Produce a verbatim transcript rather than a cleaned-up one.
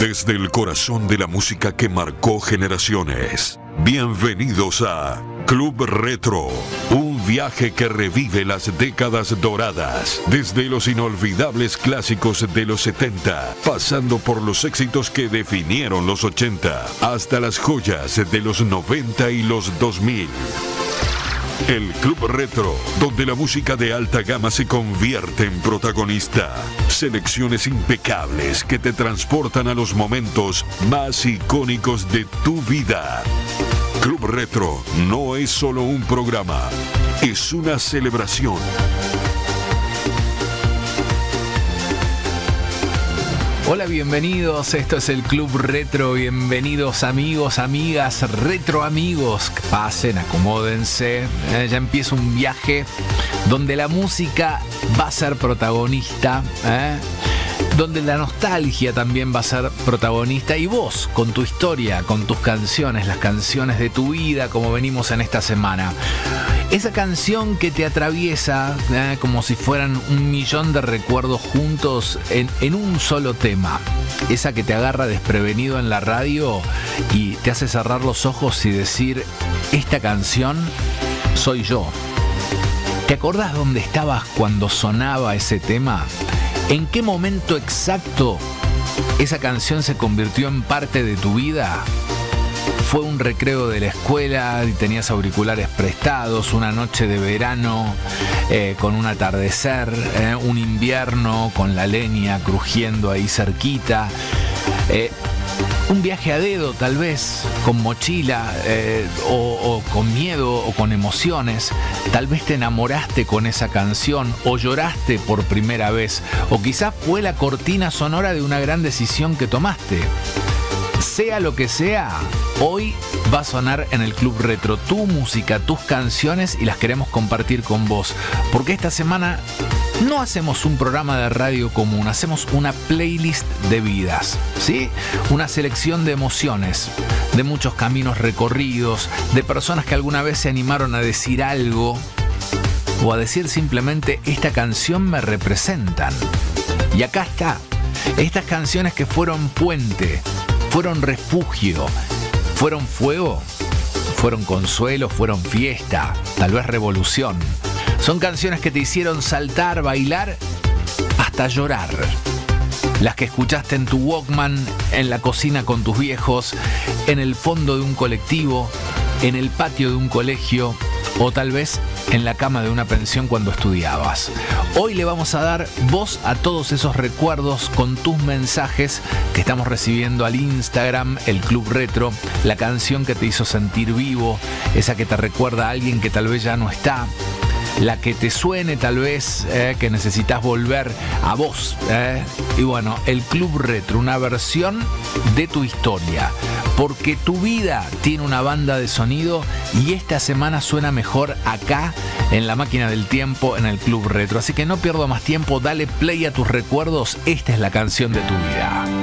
Desde el corazón de la música que marcó generaciones. Bienvenidos a Club Retro, un viaje que revive las décadas doradas, desde los inolvidables clásicos de los setenta, pasando por los éxitos que definieron los ochenta, hasta las joyas de los noventa y los dos mil. El Club Retro, donde la música de alta gama se convierte en protagonista. Selecciones impecables que te transportan a los momentos más icónicos de tu vida. Club Retro no es solo un programa, es una celebración. Hola, bienvenidos, esto es el Club Retro, bienvenidos amigos, amigas, retro amigos, pasen, acomódense, eh, ya empieza un viaje donde la música va a ser protagonista, eh, donde la nostalgia también va a ser protagonista y vos, con tu historia, con tus canciones, las canciones de tu vida, como venimos en esta semana. Esa canción que te atraviesa eh, como si fueran un millón de recuerdos juntos en, en un solo tema. Esa que te agarra desprevenido en la radio y te hace cerrar los ojos y decir, esta canción soy yo. ¿Te acordás dónde estabas cuando sonaba ese tema? ¿En qué momento exacto esa canción se convirtió en parte de tu vida? Fue un recreo de la escuela y tenías auriculares prestados, una noche de verano eh, con un atardecer, eh, un invierno con la leña crujiendo ahí cerquita, eh, un viaje a dedo tal vez, con mochila eh, o, o con miedo o con emociones. Tal vez te enamoraste con esa canción o lloraste por primera vez o quizás fue la cortina sonora de una gran decisión que tomaste. Sea lo que sea, hoy va a sonar en el Club Retro tu música, tus canciones y las queremos compartir con vos. Porque esta semana no hacemos un programa de radio común, hacemos una playlist de vidas, ¿sí? Una selección de emociones, de muchos caminos recorridos, de personas que alguna vez se animaron a decir algo o a decir simplemente esta canción me representan. Y acá está, estas canciones que fueron puente, fueron refugio, fueron fuego, fueron consuelo, fueron fiesta, tal vez revolución. Son canciones que te hicieron saltar, bailar, hasta llorar. Las que escuchaste en tu Walkman, en la cocina con tus viejos, en el fondo de un colectivo, en el patio de un colegio o tal vez en la cama de una pensión cuando estudiabas. Hoy le vamos a dar voz a todos esos recuerdos con tus mensajes que estamos recibiendo al Instagram, el Club Retro, la canción que te hizo sentir vivo, esa que te recuerda a alguien que tal vez ya no está, la que te suene tal vez, eh, que necesitas volver a vos. Eh. Y bueno, el Club Retro, una versión de tu historia. Porque tu vida tiene una banda de sonido y esta semana suena mejor acá en la máquina del tiempo en el Club Retro. Así que no pierdo más tiempo, dale play a tus recuerdos. Esta es la canción de tu vida.